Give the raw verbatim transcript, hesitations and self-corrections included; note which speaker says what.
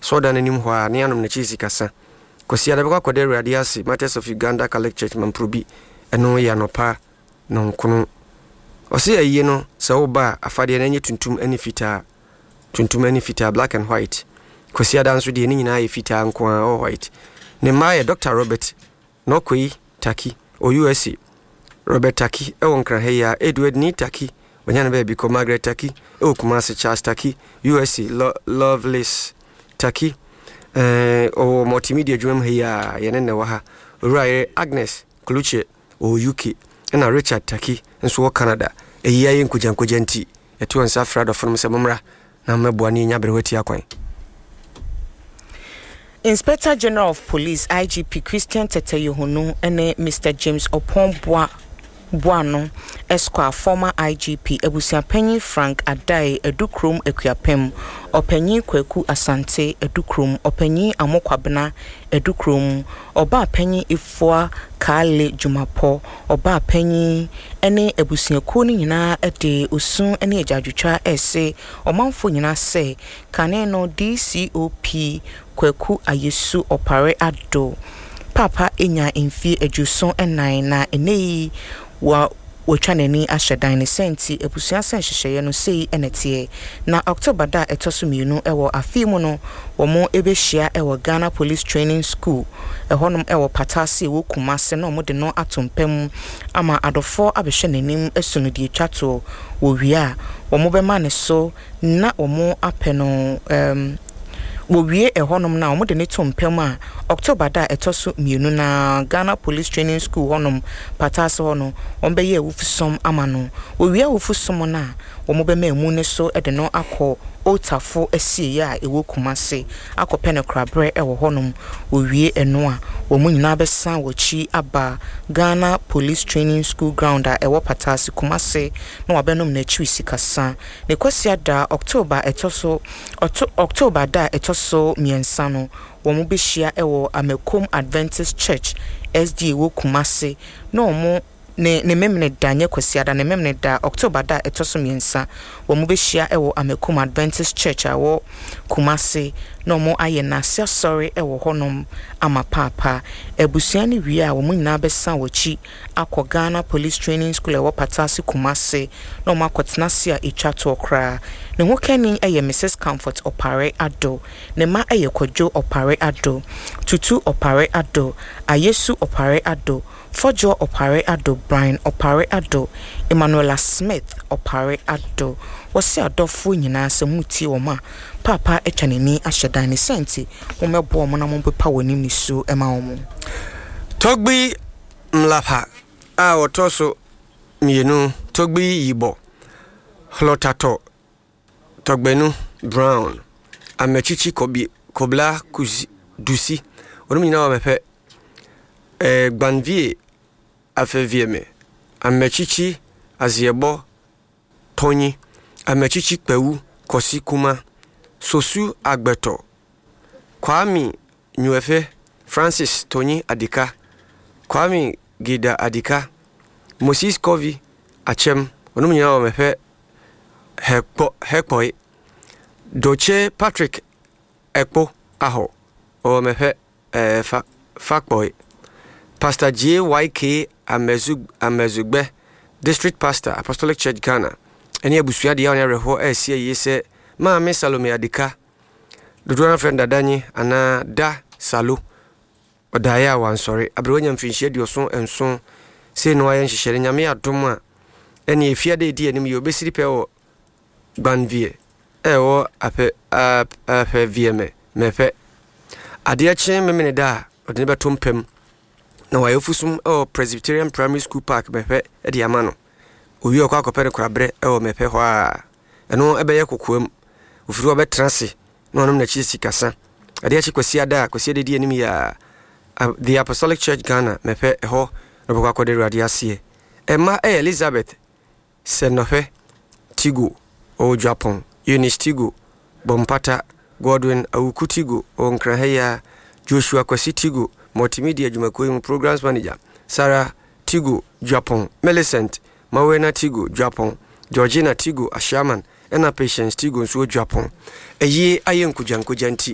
Speaker 1: so da nanim ho a ne anom na chisi kasa kosi ada bekwa kwade radiasi Martyrs of Uganda Catholic Church Mamprobi eno ya nopa no nkono osi ayi no se wo ba afade na nye tuntum ani fita tuntum ani fita black and white kosi ada nso de ni nyina ye fita nko a white ne maye Doctor Robert Nokoi Taki o U S A Robert Taki e won kra heya Edward ni Taki wanyana be biko Margaret Taki e o Kumasi Charles Taki U S A Lo Loveless Taki eh o multimedia dwam heya yene ne wa ha Uraye Agnes Kluche o U K na Richard Taki nso wo Canada e yiye nkujankujanti eto nsa frado fon se momra na meboa ni nya berewati akwan.
Speaker 2: Inspector General of Police I G P Christian Teteyohunu and Mister James Opombwa Buano Esquire former I G P Ebusiapenyi Frank Adai Edukrum Ekuapem Openyi Kweku Asante Edukrum Openyi Amokwabena Edukrum Oba Penyi Ifua Kale Jumapo Oba Penyi ene Ebusiaku ni nyina ede usun ene ejadwetwa ese omanfo nyina se kane no D C O P Kweku Ayesu Opare Ado Papa enya emfie ejuson enan na eneyi wa wotwanani ahyedan ne senti ebusuan san hyehye no sei enetie na October da etosomienu ewo afimu no womo ebehia ewo Ghana Police Training School ehonom ewo Patase wo Kumase no mo de no atompem ama adofo abehye nanim esunudi twato wo wia womo bema ne so na womo apeno um Wowie ehonom na omo de ne tompem a October da etoso mienu na Ghana Police Training School honum Patase hono ombeye awufusom amano wowie awufusom na omo be mamu ne so ede no akọ otafo asie ya ewo Kumase akọpe ne krabre ewo honum wowie eno a womu nyina besan wochi aba Ghana Police Training School ground a ewo Patase Kumase na wabenom na chi sikasa ne kwasi ada October etoso October da etoso so miensano womu beshia ewo Amekom Adventist Church S D wo Kumase no omo ne ne memne danye kwasiada ne memne da October da etoso miensa womu beshia ewo Amekom Adventist Church awo Kumase no omo aye na sia sorry ewo honom ama papa ebusuani wi a womu nyina besan wachi akọ Ghana Police Training School ewo Patase Kumase no omo akotena sia etwato okra ne ho kani eye Missus Comfort Opare Ado ne ma eye Kwadwo Opare Ado Tutu Opare Ado Ayesu Opare Ado Fojo Opare Ado Brian Opare Ado Emmanuela Smith Opare Ado wose adofo nyina samuti woma papa etwaneni ahyedan ne senti womebo mo na mo bepa wonim ni so ema wo Togbi Mlapa a otoso mienu Togbi Yibo Hlotato Togbenu Brown Amechichi Kobi Kobla Kuzi Dusi onum nyina wa mepe eh Gbanvie afevieme Amechichi Aziebo Tony Amechichi Pewu Kosi Kuma Sosu Agbeto Kwami Nyuefe Francis Tony Adika Kwami Gida Adika Moses Kovi Achem onum nyina wa mepe Hekpo Hekpoi Doche Patrick Ekpo Aho o mepe eh fa Fakboy Pastor J Y K Amezug Amezugbe District Pastor Apostolic Church Ghana eni abusua de ya on reho asie yese ma me Salome Adika dodo na friend Dadanyi ana da Salo odaya wan sorry abronya mfinhie de oso enso se no ayen hyehyere nyame adom a eni efiade di anim ye obesiri pe o Gbanvie e wo ape ape vieme mepe ade achen memene da odene betompem na wayefusum o Presbyterian Primary School Park mepe e de amano owi okwa akopere krabre e o mepe ho a eno ebeye kokoam ofiri obetranse na onom na chi sikasa ade achi kwasi ada kwasi de di anim ya the Apostolic Church Ghana mepe ho robokwa kode radi ase Emma e Elizabeth Senofe Tigo o Japan Eunice Tigo Bompata Godwin Awukutigo o Nkraheya Joshua Kwasi Tigo Multimedia Jumakoyi Programs Manager Sarah Tigo Japan Millicent Mawena Tigo Japan Georgina Tigo Ashaman Ena Patience Tigo Nsuo Japan Eye ayenkujankujanti